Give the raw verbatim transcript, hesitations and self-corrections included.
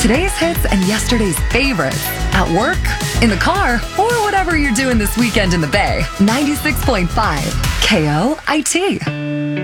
Today's hits and yesterday's favorites. At work, in the car, or whatever you're doing this weekend in the Bay. ninety-six point five K O I T.